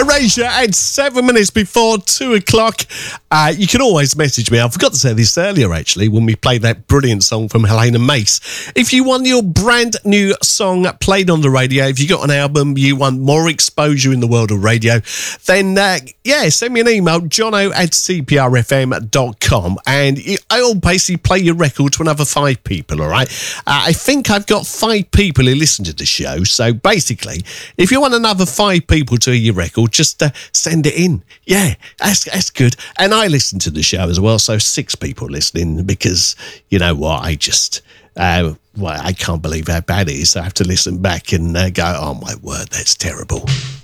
Erasure at 7 minutes before 2 o'clock. You can always message me. I forgot to say this earlier, actually, when we played that brilliant song from Helena Mace. If you want your brand new song played on the radio, if you got an album, you want more exposure in the world of radio, then, send me an email, jono@cprfm.com, and I'll basically play your record to another 5 people, all right? I think I've got 5 people who listen to the show, so basically, if you want another 5 people to hear your record, just send it in. Yeah, that's good. And I listen to the show as well, so 6 people listening, because you know what, I just I can't believe how bad it is. I have to listen back and go, oh my word, that's terrible.